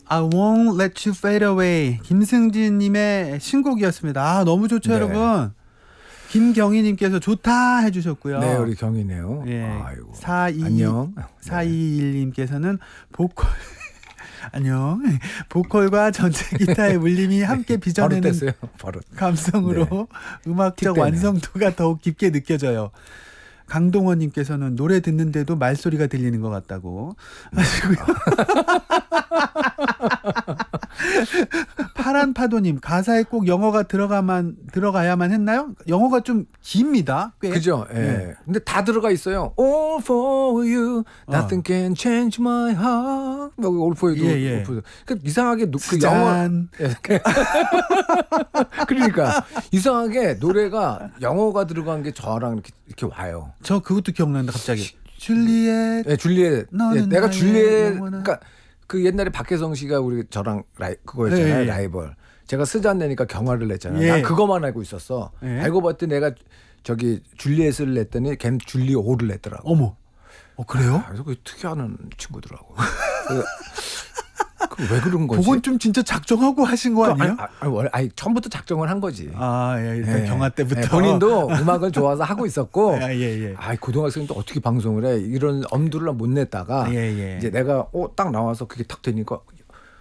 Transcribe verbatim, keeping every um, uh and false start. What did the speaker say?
I won't let you fade away. 김승진님의 신곡이었습니다. 아, 너무 좋죠, 네. 여러분. 김경희님께서 좋다 해주셨고요. 네, 우리 경이네요. 예. 아이고. 사이, 안녕. 사이일님께서는 보컬 안녕. 보컬과 전체 기타의 울림이 함께 빚어내는 바로 뗐어요. 바로. 감성으로 네. 음악적 틱 완성도가 더욱 깊게 느껴져요. 강동원님께서는 노래 듣는데도 말소리가 들리는 것 같다고 하시고요. 파란 파도님, 가사에 꼭 영어가 들어가만 들어가야만 했나요? 영어가 좀 깁니다. 꽤. 그죠? 예. 네. 근데 다 들어가 있어요. All for you, nothing 어. can change my heart. 뭐 All for you도. 예, 예. All for you. 그러니까 이상하게 노, 그 영어. 짠. 예. 그러니까 이상하게 노래가 영어가 들어간 게 저랑 이렇게, 이렇게 와요. 저 그것도 기억난다 갑자기. 줄리엣. 예, 줄리엣. 예, 내가 나의 줄리엣. 영원한- 그러니까 그 옛날에 박혜성 씨가 우리 저랑 라이, 그거였잖아요. 예, 예. 라이벌. 제가 쓰지 않으니까 경화를 냈잖아요. 예. 난 그것만 알고 있었어. 예. 알고 봤더니 내가 저기 줄리엣을 냈더니 걔는 줄리오를 냈더라고. 어머. 어 그래요? 그래서 그 특이하는 친구더라고. 왜 그런 거지? 그건 좀 진짜 작정하고 하신 거 아니에요? 아니, 아니, 원래 아니 처음부터 작정을 한 거지. 아, 예, 일단 예. 경화 때부터. 예, 본인도 음악을 좋아서 하고 있었고. 아, 예, 예. 아, 고등학생도 어떻게 방송을 해? 이런 엄두를 못 냈다가 예, 예. 이제 내가 어, 딱 나와서 그게 탁 되니까